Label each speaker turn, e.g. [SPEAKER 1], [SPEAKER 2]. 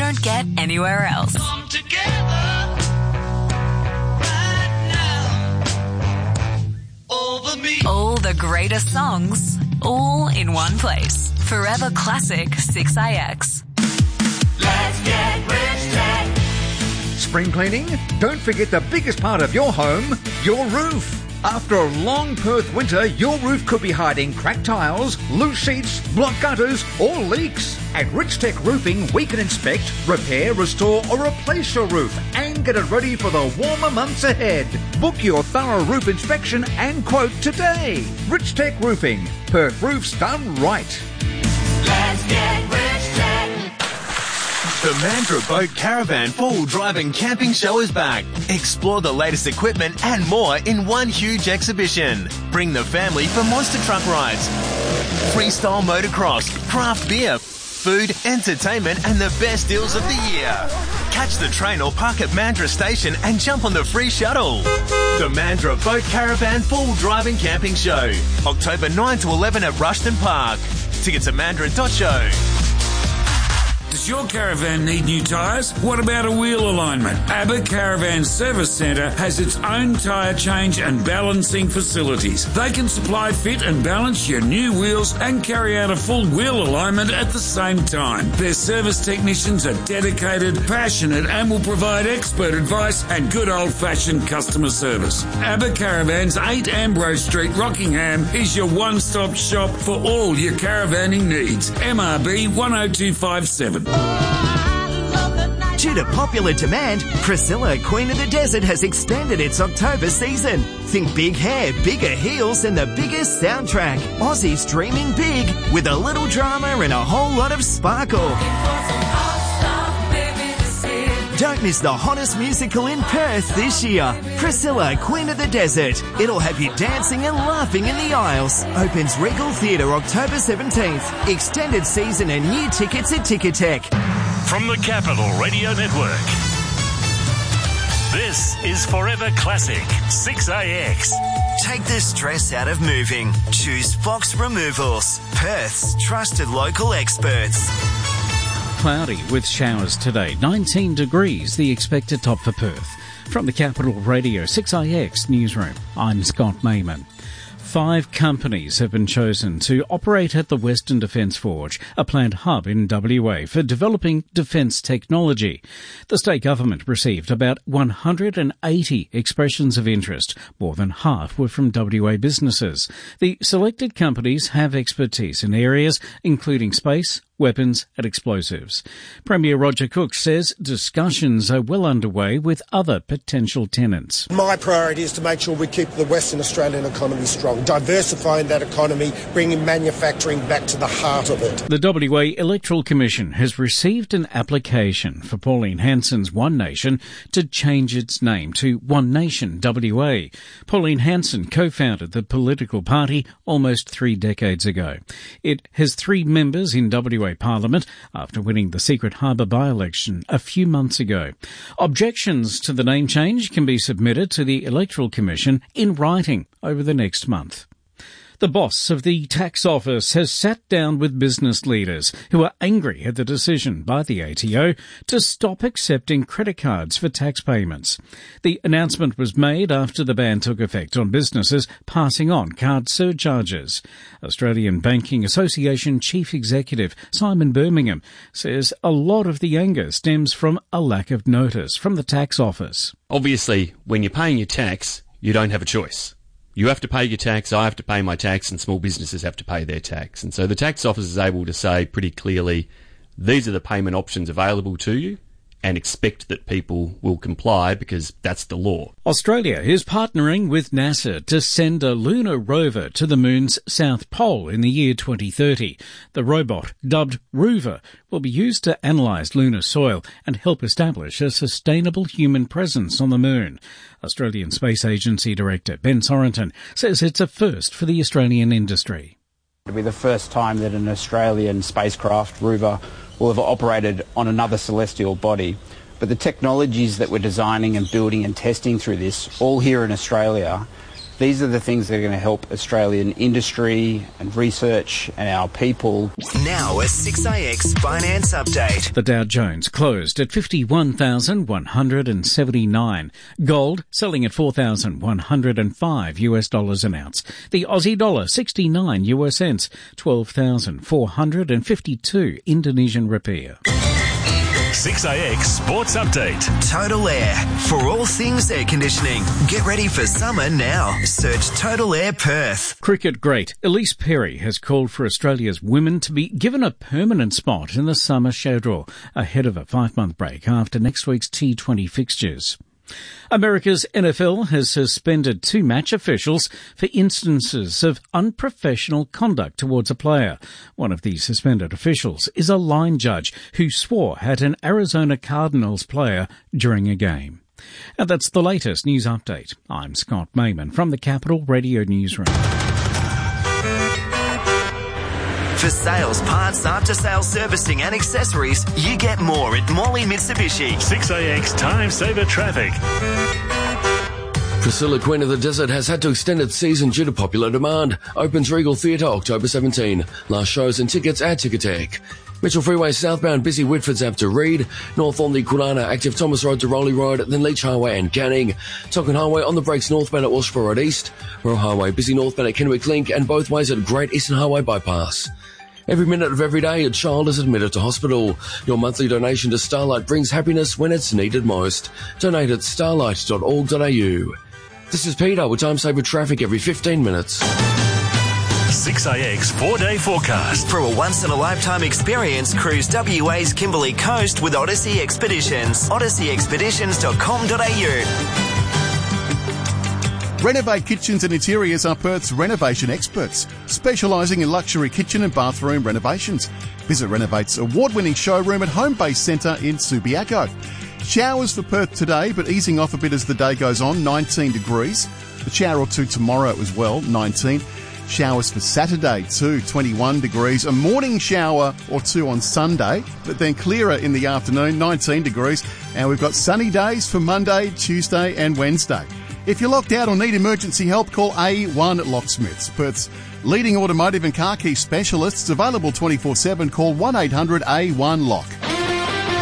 [SPEAKER 1] don't get anywhere else.
[SPEAKER 2] Come together right now over me.
[SPEAKER 1] All the greatest songs, all in one place. Forever Classic 6IX.
[SPEAKER 2] Let's get rich tech.
[SPEAKER 3] Spring cleaning? Don't forget the biggest part of your home, your roof. After a long Perth winter, your roof could be hiding cracked tiles, loose sheets, blocked gutters, or leaks. At Rich Tech Roofing, we can inspect, repair, restore, or replace your roof and get it ready for the warmer months ahead. Book your thorough roof inspection and quote today. Rich Tech Roofing. Perth roofs done right.
[SPEAKER 2] Let's get rich tech.
[SPEAKER 4] The Mandurah Boat Caravan 4-wheel drive and camping show is back. Explore the latest equipment and more in one huge exhibition. Bring the family for monster truck rides, freestyle motocross, craft beer, food, entertainment and the best deals of the year. Catch the train or park at Mandurah Station and jump on the free shuttle. The Mandurah Boat Caravan 4-wheel drive and camping show. October 9 to 11 at Rushton Park. Tickets at mandurah.show.
[SPEAKER 5] Does your caravan need new tyres? What about a wheel alignment? ABBA Caravan Service Centre has its own tyre change and balancing facilities. They can supply, fit and balance your new wheels and carry out a full wheel alignment at the same time. Their service technicians are dedicated, passionate and will provide expert advice and good old-fashioned customer service. ABBA Caravans, 8 Ambrose Street, Rockingham is your one-stop shop for all your caravanning needs. MRB 10257.
[SPEAKER 6] Due to popular demand, Priscilla, Queen of the Desert, has extended its October season. Think big hair, bigger heels, and the biggest soundtrack. Aussies dreaming big with a little drama and a whole lot of sparkle. Don't miss the hottest musical in Perth this year. Priscilla, Queen of the Desert. It'll have you dancing and laughing in the aisles. Opens Regal Theatre October 17th. Extended season and new tickets at Ticketek.
[SPEAKER 7] From the Capital Radio Network, this is Forever Classic 6AX.
[SPEAKER 6] Take the stress out of moving. Choose Fox Removals, Perth's trusted local experts.
[SPEAKER 8] Cloudy with showers today. 19 degrees, the expected top for Perth. From the Capital Radio 6IX newsroom, I'm Scott Mayman. 5 companies have been chosen to operate at the Western Defence Forge, a planned hub in WA for developing defence technology. The state government received about 180 expressions of interest. More than half were from WA businesses. The selected companies have expertise in areas including space, weapons and explosives. Premier Roger Cook says discussions are well underway with other potential tenants.
[SPEAKER 9] My priority is to make sure we keep the Western Australian economy strong, diversifying that economy, bringing manufacturing back to the heart of it.
[SPEAKER 8] The WA Electoral Commission has received an application for Pauline Hanson's One Nation to change its name to One Nation WA. Pauline Hanson co-founded the political party almost 3 decades ago. It has 3 members in WA Parliament after winning the Secret Harbour by-election a few months ago. Objections to the name change can be submitted to the Electoral Commission in writing over the next month. The boss of the tax office has sat down with business leaders who are angry at the decision by the ATO to stop accepting credit cards for tax payments. The announcement was made after the ban took effect on businesses passing on card surcharges. Australian Banking Association Chief Executive Simon Birmingham says a lot of the anger stems from a lack of notice from the tax office.
[SPEAKER 10] Obviously, when you're paying your tax, you don't have a choice. You have to pay your tax, I have to pay my tax, and small businesses have to pay their tax. And so the tax office is able to say pretty clearly, these are the payment options available to you, and expect that people will comply because that's the law.
[SPEAKER 8] Australia is partnering with NASA to send a lunar rover to the moon's south pole in the year 2030. The robot, dubbed Rover, will be used to analyse lunar soil and help establish a sustainable human presence on the moon. Australian Space Agency Director Ben Sorenton says it's a first for the Australian industry.
[SPEAKER 11] It'll be the first time that an Australian spacecraft, Rover, will have operated on another celestial body. But the technologies that we're designing and building and testing through this, all here in Australia, These are the things that are going to help Australian industry and research and our people.
[SPEAKER 6] Now a 6AX finance update.
[SPEAKER 8] The Dow Jones closed at 51,179. Gold selling at $4,105 an ounce. The Aussie dollar 69 US cents, 12,452 Indonesian rupiah.
[SPEAKER 7] 6AX Sports Update.
[SPEAKER 6] Total Air. For all things air conditioning. Get ready for summer now. Search Total Air Perth.
[SPEAKER 8] Cricket great Elise Perry has called for Australia's women to be given a permanent spot in the summer schedule ahead of a 5-month break after next week's T20 fixtures. America's NFL has suspended 2 match officials for instances of unprofessional conduct towards a player. One of the suspended officials is a line judge who swore at an Arizona Cardinals player during a game. And that's the latest news update. I'm Scott Mayman from the Capital Radio Newsroom.
[SPEAKER 6] For sales, parts, after-sales servicing and accessories, you get more at Morley Mitsubishi.
[SPEAKER 7] 6AX Time Saver Traffic.
[SPEAKER 12] Priscilla, Queen of the Desert, has had to extend its season due to popular demand. Opens Regal Theatre October 17. Last shows and tickets at Ticketek. Mitchell Freeway southbound, busy Whitford's up to Reed. North on the Kwinana, active Thomas Road to Rowley Road, then Leach Highway and Canning. Tonkin Highway on the brakes northbound at Walshborough Road East. Royal Highway, busy northbound at Kennewick Link, and both ways at Great Eastern Highway Bypass. Every minute of every day, a child is admitted to hospital. Your monthly donation to Starlight brings happiness when it's needed most. Donate at starlight.org.au. This is Peter with Time Saver Traffic every 15 minutes.
[SPEAKER 7] 6AX 4-day forecast.
[SPEAKER 6] For a once-in-a-lifetime experience, cruise WA's Kimberley Coast with Odyssey Expeditions. odysseyexpeditions.com.au.
[SPEAKER 13] Renovate Kitchens and Interiors are Perth's renovation experts, specialising in luxury kitchen and bathroom renovations. Visit Renovate's award-winning showroom at Homebase Centre in Subiaco. Showers for Perth today, but easing off a bit as the day goes on, 19 degrees. A shower or two tomorrow as well, 19. Showers for Saturday too, 21 degrees. A morning shower or two on Sunday, but then clearer in the afternoon, 19 degrees. And we've got sunny days for Monday, Tuesday and Wednesday. If you're locked out or need emergency help, call A1 Locksmiths. Perth's leading automotive and car key specialists, available 24/7. Call 1-800-A1-LOCK.